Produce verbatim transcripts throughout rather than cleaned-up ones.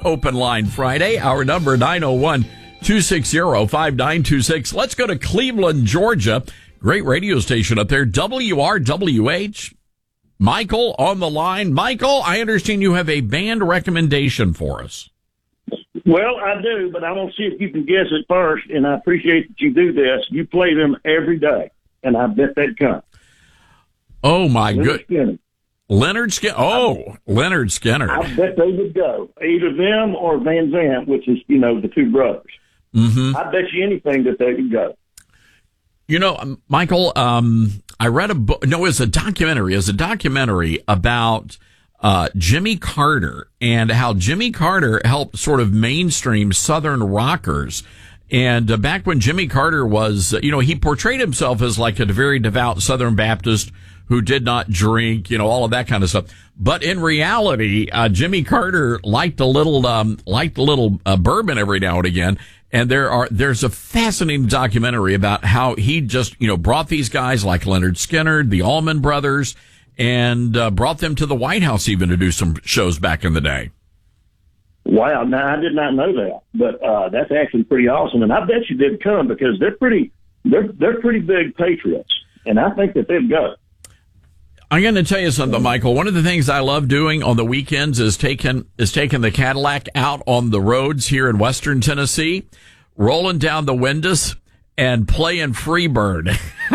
Open Line Friday. Our number nine oh one, two six zero, five nine two six. Let's go to Cleveland, Georgia. Great radio station up there. W R W H. Michael on the line. Michael, I understand you have a band recommendation for us. Well, I do, but I'm going to see if you can guess it first, and I appreciate that you do this. You play them every day, and I bet they'd come. Oh, my good. Skinner. Leonard Skinner. Oh, Leonard Skinner. I bet they would go. Either them or Van Zandt, which is, you know, the two brothers. Mm-hmm. I bet you anything that they would go. You know, um, Michael, um, I read a book. No, it was a documentary. It was a documentary about uh, Jimmy Carter and how Jimmy Carter helped sort of mainstream Southern rockers. And uh, back when Jimmy Carter was, uh, you know, he portrayed himself as like a very devout Southern Baptist who did not drink, you know, all of that kind of stuff. But in reality, uh, Jimmy Carter liked a little, um, liked a little uh, bourbon every now and again. And there are, there's a fascinating documentary about how he just, you know, brought these guys like Leonard Skinner, the Allman Brothers, and uh, brought them to the White House even to do some shows back in the day. Wow. Now, I did not know that, but uh, that's actually pretty awesome. And I bet you they'd come because they're pretty, they're, they're pretty big patriots. And I think that they'd go. I'm going to tell you something, Michael. One of the things I love doing on the weekends is taking is taking the Cadillac out on the roads here in Western Tennessee, rolling down the windows and playing Freebird,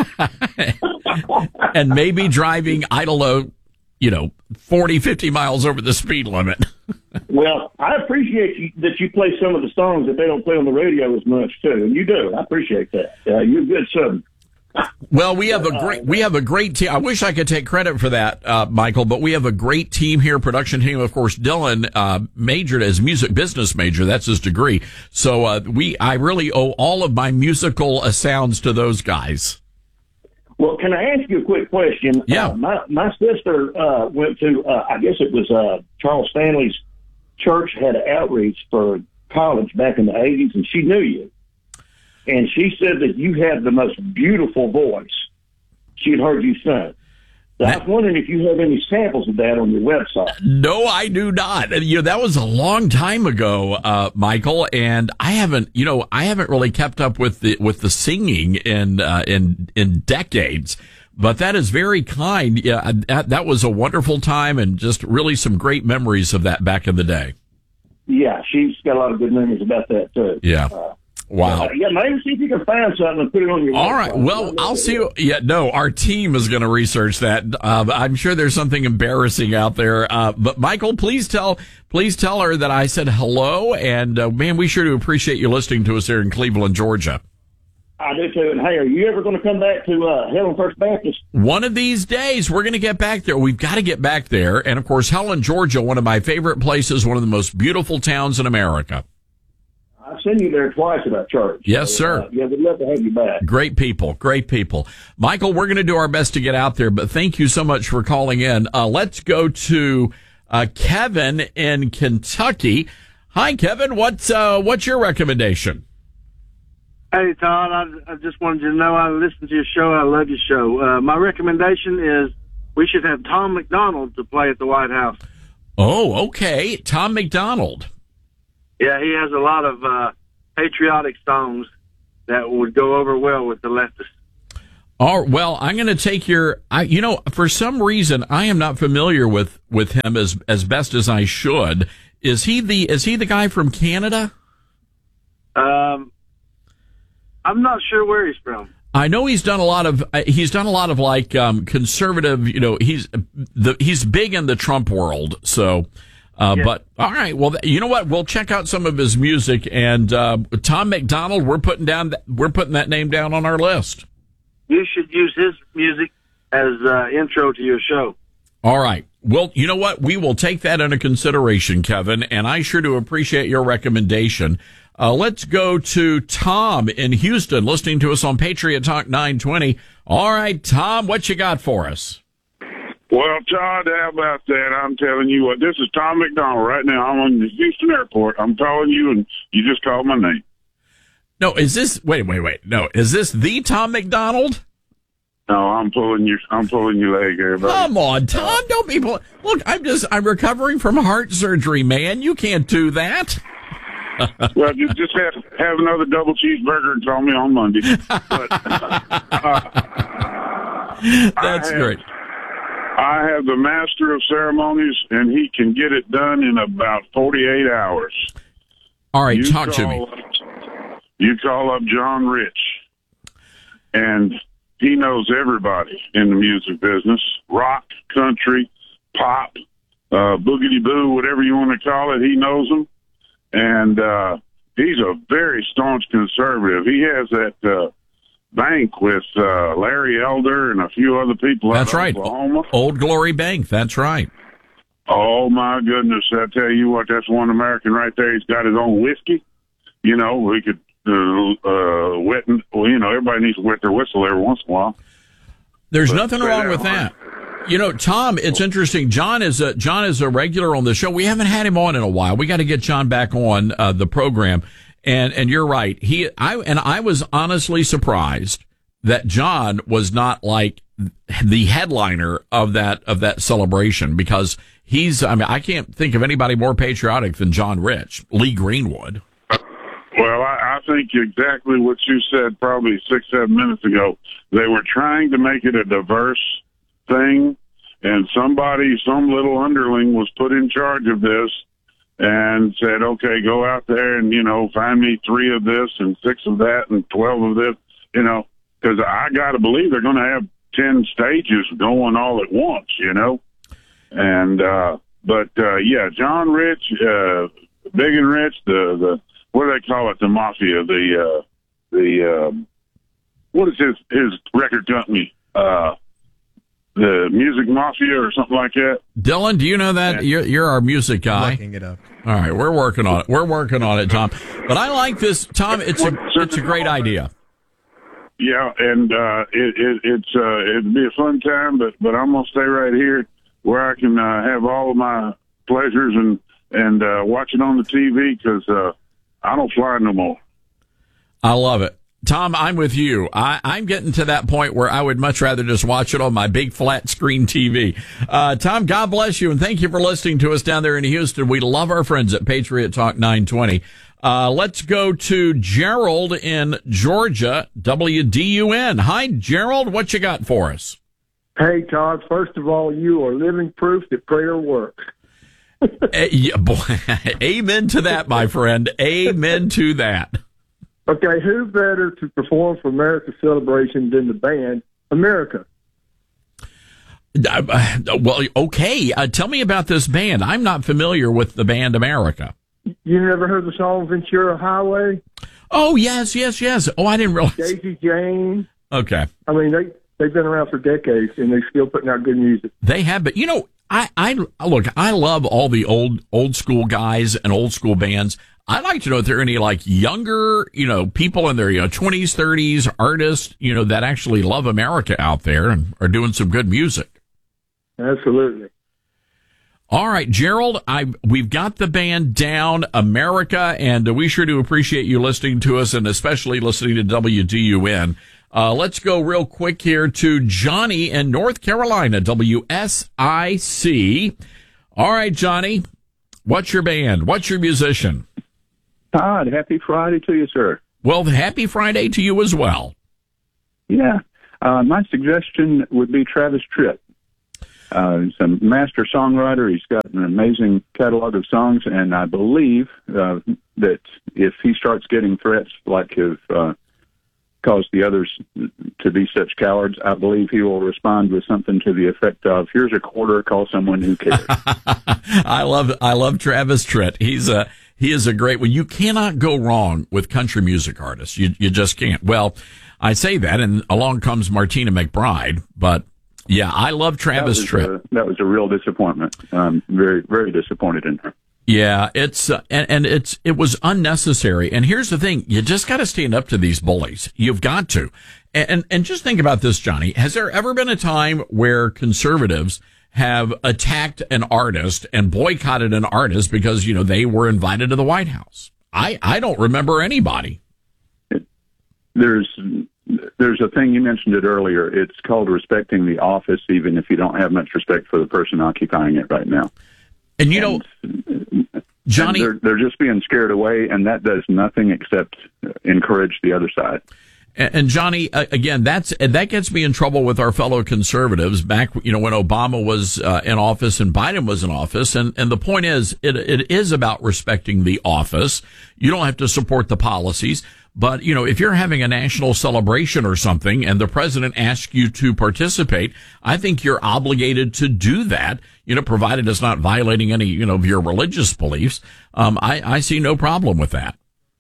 and maybe driving, I don't know, you know, forty, fifty miles over the speed limit. Well, I appreciate you, that you play some of the songs that they don't play on the radio as much too, and you do. I appreciate that. Uh, you're a good Southern. Well, we have a great we have a great team. I wish I could take credit for that, uh, Michael, but we have a great team here, production team. Of course, Dylan uh, majored as music business major. That's his degree. So uh, we I really owe all of my musical uh, sounds to those guys. Well, can I ask you a quick question? Yeah. Uh, my my sister uh, went to uh, I guess it was uh, Charles Stanley's church had an outreach for college back in the eighties, and she knew you. And she said that you had the most beautiful voice. She had heard you sing. So I was wondering if you have any samples of that on your website. No, I do not. You know, that was a long time ago, uh, Michael, and I haven't, you know, I haven't really kept up with the, with the singing in, uh, in, in decades. But that is very kind. Yeah, that, that was a wonderful time and just really some great memories of that back in the day. Yeah, she's got a lot of good memories about that, too. Yeah. Uh, Wow. Uh, yeah, maybe see if you can find something and put it on your All website. right. Well, I'll see. Yeah, no, our team is going to research that. Uh, I'm sure there's something embarrassing out there. Uh, but Michael, please tell, please tell her that I said hello. And uh, man, we sure do appreciate you listening to us here in Cleveland, Georgia. I do too. And hey, are you ever going to come back to uh, Helen First Baptist? One of these days, we're going to get back there. We've got to get back there. And of course, Helen, Georgia, one of my favorite places, one of the most beautiful towns in America. I've seen you there twice at our church. Yes, so, sir. Uh, yeah, we'd love to have you back. Great people. Great people. Michael, we're going to do our best to get out there, but thank you so much for calling in. Uh, let's go to uh, Kevin in Kentucky. Hi, Kevin. What's, uh, what's your recommendation? Hey, Todd. I, I just wanted you to know I listen to your show. I love your show. Uh, my recommendation is we should have Tom McDonald to play at the White House. Oh, okay. Tom McDonald. Yeah, he has a lot of uh, patriotic songs that would go over well with the leftists. Oh, well, I'm going to take your, I, you know, for some reason, I am not familiar with, with him as, as best as I should. Is he the, is he the guy from Canada? Um, I'm not sure where he's from. I know he's done a lot of, uh, he's done a lot of like, um, conservative, you know, he's, the, he's big in the Trump world. So, Uh, yeah. But all right, well, you know what? We'll check out some of his music. And uh, Tom McDonald, we're putting down, we're putting that name down on our list. You should use his music as uh, intro to your show. All right. Well, you know what? We will take that into consideration, Kevin. And I sure do appreciate your recommendation. Uh, let's go to Tom in Houston, listening to us on Patriot Talk nine twenty. All right, Tom, what you got for us? Well, Todd, how about that? I'm telling you what, this is Tom McDonald right now. I'm on the Houston airport. I'm calling you, and you just called my name. No, is this, wait, wait, wait. No, is this the Tom McDonald? No, I'm pulling your I'm pulling your leg here, buddy. Come on, Tom. Don't be pull- look. I'm just I'm recovering from heart surgery, man. You can't do that. Well, just, just have have another double cheeseburger and call me on Monday. But, uh, That's I have, great. I have the master of ceremonies, and he can get it done in about forty-eight hours. All right, You talk to call me. up- You call up John Rich, and he knows everybody in the music business: rock, country, pop, uh, boogity boo, whatever you want to call it. He knows them, and uh, he's a very staunch conservative. He has that uh, bank with uh, Larry Elder and a few other people. That's out of right. Oklahoma. Old Glory Bank. That's right. Oh my goodness! I tell you what, that's one American right there. He's got his own whiskey. You know, we could uh, uh, wet. Well, you know, everybody needs to wet their whistle every once in a while. There's But nothing say wrong that with one. that. You know, Tom, it's interesting. John is a John is a regular on the show. We haven't had him on in a while. We got to get John back on uh, the program. And and you're right. He I and I was honestly surprised that John was not like the headliner of that of that celebration, because he's I mean I can't think of anybody more patriotic than John Rich, Lee Greenwood. Well, I, I think exactly what you said probably six, seven minutes ago. They were trying to make it a diverse thing, and somebody, some little underling was put in charge of this and said, okay, go out there and, you know, find me three of this and six of that and twelve of this, you know, because I got to believe they're going to have ten stages going all at once, you know. And, uh, but, uh, yeah, John Rich, uh, Big and Rich, the, the, what do they call it? The Mafia, the, uh, the, um, what is his, his record company? Uh, the Music Mafia or something like that. Dylan, do you know that? You're, you're our music guy. Looking it up. All right, we're working on it. We're working on it, Tom. But I like this, Tom. It's a it's a great idea. Yeah, and uh, it, it, it's uh, it'd be a fun time, but but I'm gonna stay right here where I can uh, have all of my pleasures and and uh, watch it on the T V, because uh, I don't fly no more. I love it. Tom, I'm with you. I, I'm getting to that point where I would much rather just watch it on my big flat screen T V. Uh, Tom, God bless you, and thank you for listening to us down there in Houston. We love our friends at Patriot Talk nine twenty. Uh, let's go to Gerald in Georgia, W D U N. Hi, Gerald. What you got for us? Hey, Todd, first of all, you are living proof that prayer works. uh, yeah, boy, amen to that, my friend. Amen to that. Okay, who better to perform for America Celebration than the band America? Uh, well, okay. Uh, tell me about this band. I'm not familiar with the band America. You never heard the song Ventura Highway? Oh, yes, yes, yes. Oh, I didn't realize. Daisy Jane. Okay. I mean, they, they've been around for decades, and they're still putting out good music. They have, but you know, I, I look, I love all the old, old school guys and old school bands. I'd like to know if there are any like younger, you know, people in their, you know, twenties, thirties, artists, you know, that actually love America out there and are doing some good music. Absolutely. All right, Gerald, I we've got the band down, America, and we sure do appreciate you listening to us, and especially listening to W D U N. Uh, let's go real quick here to Johnny in North Carolina, W S I C. All right, Johnny, what's your band? What's your musician? Todd, happy Friday to you, sir. Well, happy Friday to you as well. Yeah. Uh, my suggestion would be Travis Tritt. Uh, he's a master songwriter. He's got an amazing catalog of songs, and I believe uh, that if he starts getting threats like have uh, caused the others to be such cowards, I believe he will respond with something to the effect of, here's a quarter, call someone who cares. I love I love Travis Tritt. He's a He is a great one. You cannot go wrong with country music artists. You you just can't. Well, I say that, and along comes Martina McBride. But yeah, I love Travis that Tritt. A, that was a real disappointment. Um, very very disappointed in her. Yeah, it's uh, and, and it's it was unnecessary. And here's the thing: you just got to stand up to these bullies. You've got to. And, and and just think about this, Johnny. Has there ever been a time where conservatives have attacked an artist and boycotted an artist because, you know, they were invited to the White House? I, I don't remember anybody. there's there's a thing, you mentioned it earlier. It's called respecting the office, even if you don't have much respect for the person occupying it right now. And you know, and, Johnny, and they're, they're just being scared away, and that does nothing except encourage the other side. And Johnny, again, that's that gets me in trouble with our fellow conservatives back, you know, when Obama was uh, in office and Biden was in office. And, and the point is, it, it is about respecting the office. You don't have to support the policies. But, you know, if you're having a national celebration or something and the president asks you to participate, I think you're obligated to do that, you know, provided it's not violating any, you know, of your religious beliefs. Um, I, I see no problem with that.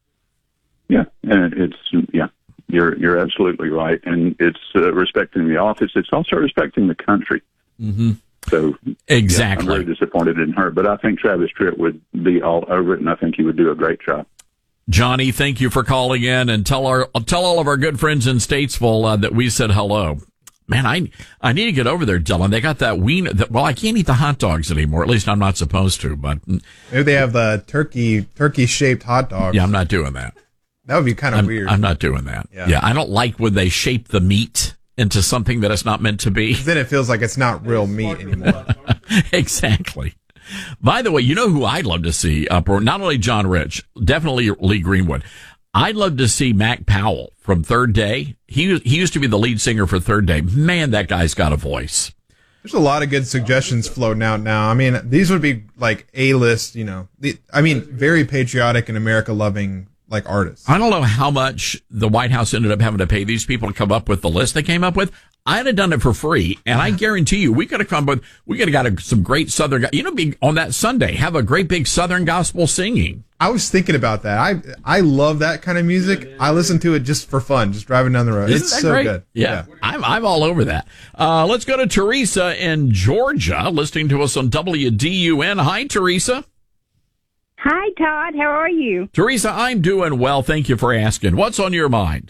Yeah, and it's, yeah. You're you're absolutely right, and it's uh, respecting the office. It's also respecting the country. Mm-hmm. So exactly, yeah, I'm very disappointed in her, but I think Travis Tritt would be all over it, and I think he would do a great job. Johnny, thank you for calling in, and tell our tell all of our good friends in Statesville uh, that we said hello. Man, I I need to get over there, Dylan. They got that wiener. That, well, I can't eat the hot dogs anymore. At least I'm not supposed to. But maybe they have the turkey turkey shaped hot dogs. Yeah, I'm not doing that. That would be kind of I'm, weird. I'm not doing that. Yeah. yeah, I don't like when they shape the meat into something that it's not meant to be. Then it feels like it's not real meat anymore. Exactly. By the way, you know who I'd love to see up, or not only John Rich, definitely Lee Greenwood. I'd love to see Mac Powell from Third Day. He he used to be the lead singer for Third Day. Man, that guy's got a voice. There's a lot of good suggestions floating out now. I mean, these would be like A-list, you know. The, I mean, very patriotic and America-loving like artists. I don't know how much the White House ended up having to pay these people to come up with the list they came up with. I'd have done it for free, and I guarantee you, we could have come with, we could have got a, some great Southern, you know, be on that Sunday, have a great big Southern gospel singing. I was thinking about that. I I love that kind of music. I listen to it just for fun, just driving down the road. Isn't it's that so great? good. Yeah, yeah, I'm I'm all over that. Uh, let's go to Teresa in Georgia, listening to us on W D U N. Hi, Teresa. Hi, Todd. How are you? Teresa, I'm doing well. Thank you for asking. What's on your mind?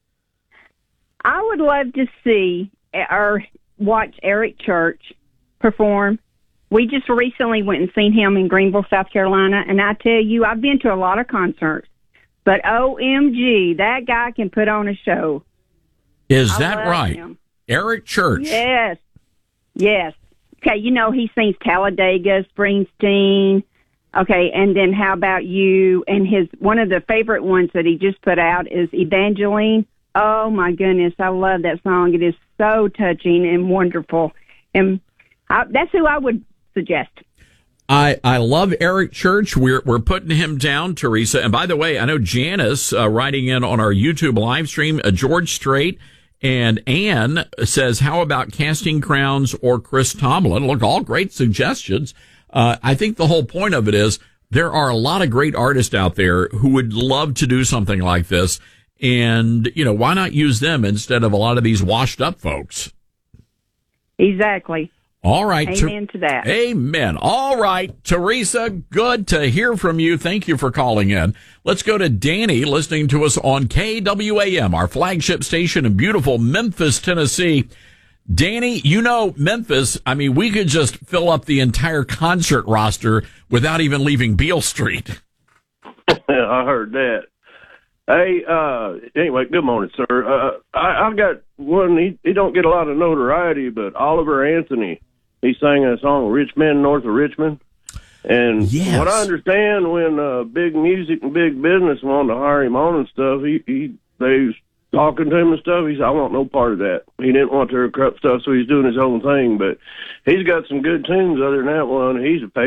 I would love to see or watch Eric Church perform. We just recently went and seen him in Greenville, South Carolina, and I tell you, I've been to a lot of concerts, but O M G, that guy can put on a show. Is I that right? Him. Eric Church? Yes. Yes. Okay, you know, he sings Talladega, Springsteen. Okay, and then How About You? And his one of the favorite ones that he just put out is Evangeline. Oh, my goodness, I love that song. It is so touching and wonderful. And I, that's who I would suggest. I, I love Eric Church. We're we're putting him down, Teresa. And by the way, I know Janice uh, writing in on our YouTube live stream, uh, George Strait, and Ann says, how about Casting Crowns or Chris Tomlin? Look, all great suggestions. Uh, I think the whole point of it is there are a lot of great artists out there who would love to do something like this. And, you know, why not use them instead of a lot of these washed up folks? Exactly. All right. Amen to that. Amen. All right. Teresa, good to hear from you. Thank you for calling in. Let's go to Danny listening to us on K W A M, our flagship station in beautiful Memphis, Tennessee. Danny, you know, Memphis, I mean, we could just fill up the entire concert roster without even leaving Beale Street. I heard that. Hey, uh, anyway, good morning, sir. Uh, I, I've got one, he, he don't get a lot of notoriety, but Oliver Anthony, he sang a song, Rich Men North of Richmond. And yes. What I understand, when uh, big music and big business wanted to hire him on and stuff, he, he they was talking to him and stuff. He said, I want no part of that. He didn't want their corrupt stuff, so he's doing his own thing. But he's got some good tunes other than that one. He's a